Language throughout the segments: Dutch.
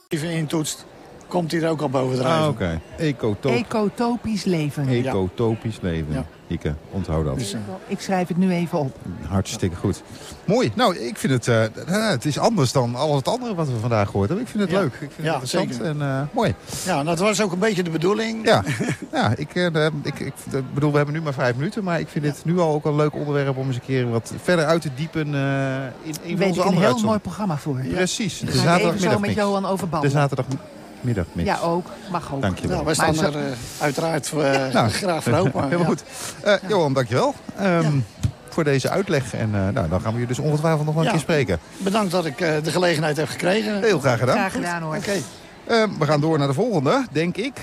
Even intoetst, komt hij er ook al bovendrijven. Oké. Ecotopisch leven. Ecotopisch leven. Ja. Hieke, onthoud dat. Dus, Ik schrijf het nu even op. Hartstikke goed. Mooi. Nou, ik vind het is anders dan al het andere wat we vandaag gehoord hebben. Ik vind het leuk. Ik vind het interessant zeker. en mooi. Ja, dat was ook een beetje de bedoeling. Ja, ik bedoel, we hebben nu maar 5 minuten. Maar ik vind dit nu al ook een leuk onderwerp om eens een keer wat verder uit te diepen in een van Weet onze ik een andere heel mooi programma voor. Precies. Dan De ga ik even zo met zaterdagmiddagmix. Johan overbabbelen. De zaterdagmiddagmix. Ja, ook. Mag ook. Dankjewel. Nou, wij staan er uiteraard graag voor open. Helemaal goed. Johan, dankjewel. Voor deze uitleg. En dan gaan we je dus ongetwijfeld nog wel een keer spreken. Bedankt dat ik de gelegenheid heb gekregen. Heel graag gedaan. Graag gedaan hoor. Oké. We gaan door naar de volgende, denk ik.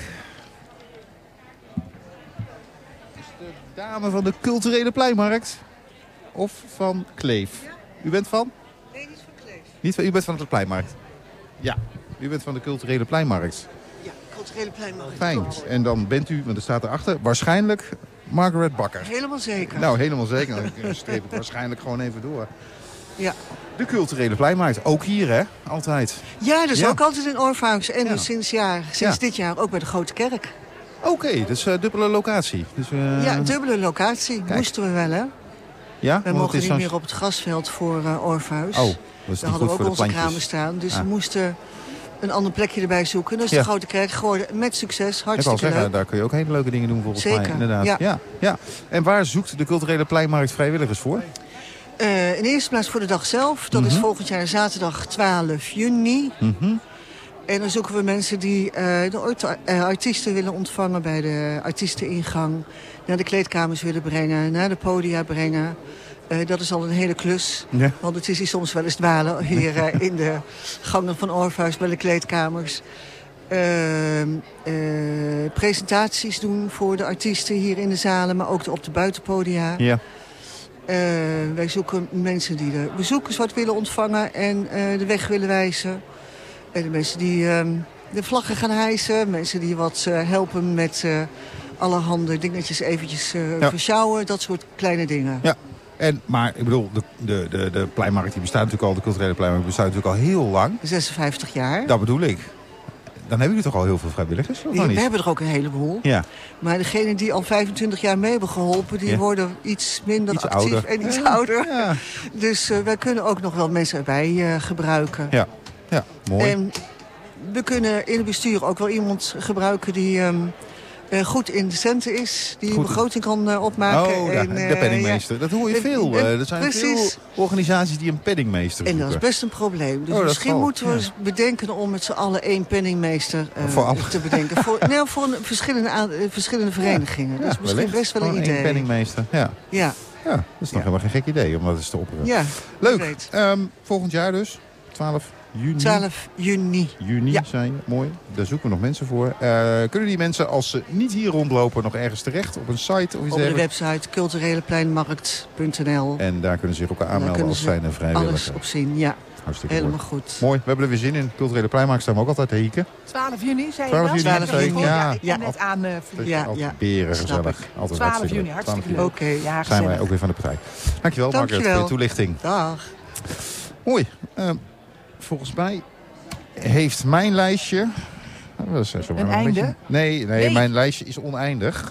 Is de dame van de culturele pleinmarkt? Of van Kleef? U bent van? Nee, niet van Kleef. Niet van, u bent van de pleinmarkt? Ja. U bent van de culturele pleinmarkt. Ja, culturele pleinmarkt. Fijn. En dan bent u, want er staat erachter, waarschijnlijk Margaret Bakker. Helemaal zeker. Nou, helemaal zeker. Dan streep ik waarschijnlijk gewoon even door. Ja. De culturele pleinmarkt, ook hier hè? Altijd. Ja, dus Ja. ook altijd in Orpheus. En Ja. dus sinds dit jaar ook bij de Grote Kerk. Oké, dus dubbele locatie. Dus, Ja, dubbele locatie. Kijk. Moesten we wel, hè? Ja? We Want mogen het is niet zo'n- meer op het grasveld voor Orpheus. Oh, dat is Daar niet hadden goed we ook voor de onze plantjes. kramen staan. Dus Ah. we moesten een ander plekje erbij zoeken. Dat is Ja. de Grote Kerk geworden. Met succes. Ik wou Hartstikke zeggen, leuk. daar kun je ook hele leuke dingen doen volgens mij. Zeker, Inderdaad. ja. Ja. En waar zoekt de culturele pleinmarkt vrijwilligers voor? In de eerste plaats voor de dag zelf. Dat is volgend jaar zaterdag 12 juni. En dan zoeken we mensen die artiesten willen ontvangen bij de artiesteningang. Naar de kleedkamers willen brengen, naar de podia brengen. Dat is al een hele klus. Ja. Want het is hier soms wel eens dwalen hier in de gangen van Orpheus bij de kleedkamers. Presentaties doen voor de artiesten hier in de zalen, maar ook op de buitenpodia. Ja. Wij zoeken mensen die de bezoekers wat willen ontvangen en de weg willen wijzen. De mensen die de vlaggen gaan hijsen. Mensen die wat helpen met allerhande dingetjes eventjes versjouwen. Dat soort kleine dingen. Ja. Maar ik bedoel, de pleinmarkt die bestaat natuurlijk al, de culturele pleinmarkt bestaat natuurlijk al heel lang. 56 jaar. Dat bedoel ik. Dan hebben jullie toch al heel veel vrijwilligers? Of nog We niet? hebben er ook een heleboel. Ja. Maar degenen die al 25 jaar mee hebben geholpen, die worden iets minder Iets actief ouder. en iets ouder. Ja. Dus wij kunnen ook nog wel mensen erbij gebruiken. Ja. Mooi. En we kunnen in het bestuur ook wel iemand gebruiken die goed in de centen is. Die een Goed. begroting kan opmaken. Oh, de penningmeester. Dat hoor je veel. Er zijn veel organisaties die een penningmeester En zoeken. dat is best een probleem. Dus dat misschien valt, moeten we eens bedenken om met z'n allen één penningmeester Voor te bedenken. Voor verschillende verenigingen. Dat is misschien wellicht. best wel een Gewoon idee. één penningmeester. Ja. Ja, Dat is nog helemaal geen gek idee om dat eens te opperen. ja. Leuk. wie weet. Volgend jaar dus. 12 juni. 12 juni. Juni Ja. zijn je. Mooi. Daar zoeken we nog mensen voor. Kunnen die mensen, als ze niet hier rondlopen, nog ergens terecht? Op een site of iets Op de dergelijks? website culturelepleinmarkt.nl. En daar kunnen ze zich ook Daar aanmelden kunnen als ze zijnde vrijwilliger. alles op zien, ja. Hartstikke Helemaal mooi. goed. Mooi. We hebben er weer zin in. Culturele pleinmarkt staan we ook altijd te hieken. 12 juni, zei 12 je juni, dat? 12 juni. ja. Ik Ja. kom net aan. Ja, Altijd ja. beren Snap gezellig. ik. Altijd 12 hartstikke juni, leuk. hartstikke 12 leuk. juni. Oké, Ja, Zijn wij gezellig. ook weer van de partij. Dankjewel, Margaret, voor Dankjewel. je toelichting. dag. Mooi. Volgens mij heeft mijn lijstje... Dat is zomaar Een einde? beetje- Nee, mijn lijstje is oneindig.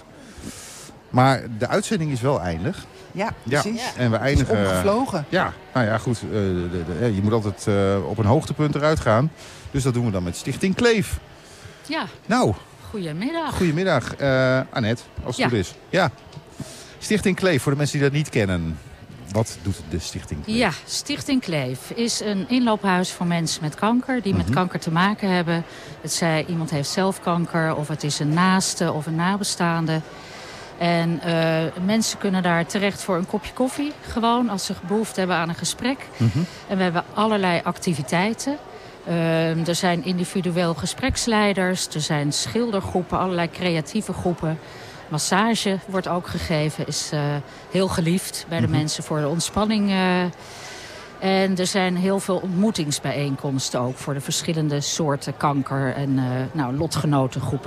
Maar de uitzending is wel eindig. Ja, Ja. precies. En we eindigen... Omgevlogen. Ja, nou ja, goed. Je moet altijd op een hoogtepunt eruit gaan. Dus dat doen we dan met Stichting Kleef. Ja, Nou, goedemiddag. goedemiddag. Annette, als het Ja. goed is. Ja. Stichting Kleef, voor de mensen die dat niet kennen. Wat doet de Stichting Kleef? Ja, Stichting Kleef is een inloophuis voor mensen met kanker... die met kanker te maken hebben. Het zij iemand heeft zelf kanker, of het is een naaste of een nabestaande. En mensen kunnen daar terecht voor een kopje koffie. Gewoon als ze behoefte hebben aan een gesprek. En we hebben allerlei activiteiten. Er zijn individueel gespreksleiders. Er zijn schildergroepen, allerlei creatieve groepen. Massage wordt ook gegeven. Is heel geliefd bij de mensen voor de ontspanning. En er zijn heel veel ontmoetingsbijeenkomsten ook... voor de verschillende soorten kanker en lotgenotengroepen.